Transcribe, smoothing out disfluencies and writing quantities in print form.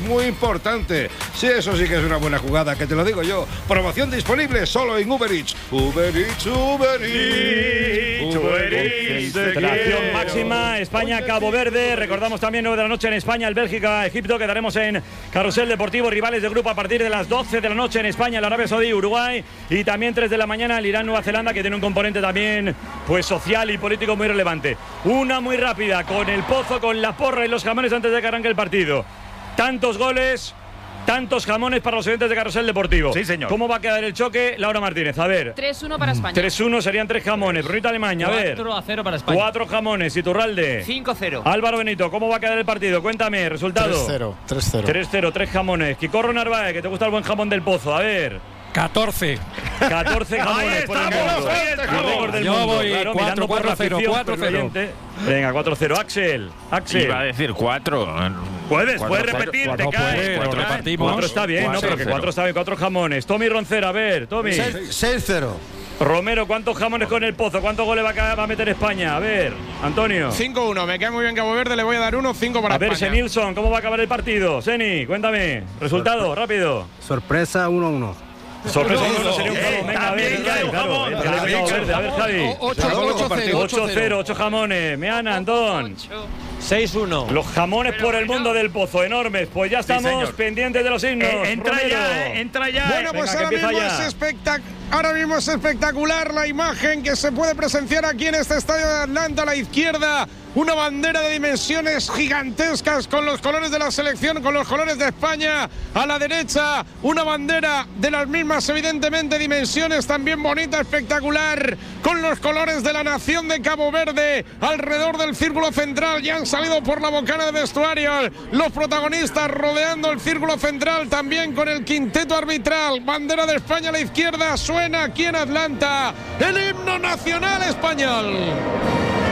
muy importante. Sí, eso sí que es una buena jugada, que te lo digo yo. Promoción disponible solo en Uber Eats. Uber Eats, Uber Eats, Uber Eats. Concentración máxima, España-Cabo Verde. Recordamos también 9 de la noche en España, el Bélgica-Egipto. Quedaremos en Carrusel Deportivo, rivales de grupo a partir de las 12 de la noche en España, el Arabia Saudí, Uruguay. Y también 3 de la mañana el Irán-Nueva Zelanda, que tiene un componente también pues social y político muy relevante. Una muy rápida, con el Pozo, con la porra y los jamones antes de que arranque el partido. Tantos goles, tantos jamones para los oyentes de Carrusel Deportivo. Sí, señor. ¿Cómo va a quedar el choque? Laura Martínez, a ver. 3-1 para España. 3-1 serían 3 jamones. Brunita Alemania, a ver. 4-0 para España. 4 jamones. Iturralde. 5-0. Álvaro Benito, ¿cómo va a quedar el partido? Cuéntame, resultado. 3-0. 3-0, 3 jamones. Quicorro Narváez, que te gusta el buen jamón del Pozo. A ver. 14. 14 jamones por el mundo. El récord del Yo mundo. voy Claro, 4, mirando por la 4-0, afición, 4-0. por el oyente. Venga, 4-0. Axel. Iba a decir 4. Puedes repetir, te caes. 4 repartimos. 4 está bien, ¿no? Pero que 4 está bien. 4 jamones. Tommy Roncera, a ver, Tommy. 6-0. Romero, ¿cuántos jamones con el Pozo? ¿Cuántos goles va a meter España? A ver, Antonio. 5-1, me queda muy bien Cabo Verde, le voy a dar 1, 5 para A ver, España. Senilson, ¿cómo va a acabar el partido? Seni, cuéntame. Resultado, rápido. Sorpresa 1-1. Sorpresa, no sería un jamón. Venga, a ver, claro. A ver, Javi. 8-0, 8 jamones. Meana, Antón. 6-1. Los jamones por el mundo del Pozo, enormes. Pues ya estamos pendientes de los himnos. Entra ya. Bueno, pues ahora mismo es espectacular la imagen que se puede presenciar aquí en este estadio de Atlanta. A la izquierda, una bandera de dimensiones gigantescas con los colores de la selección, con los colores de España. A la derecha, una bandera de las mismas, evidentemente, dimensiones, también bonita, espectacular, con los colores de la nación de Cabo Verde alrededor del círculo central. Ya han salido por la bocana de vestuario los protagonistas rodeando el círculo central, también con el quinteto arbitral. Bandera de España a la izquierda, suena aquí en Atlanta el himno nacional español.